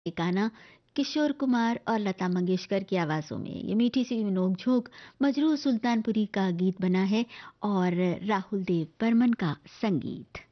ये गाना किशोर कुमार और लता मंगेशकर की आवाज़ों में ये मीठी सी नोक-झोंक मजरूह सुल्तानपुरी का गीत बना है और राहुल देव बर्मन का संगीत।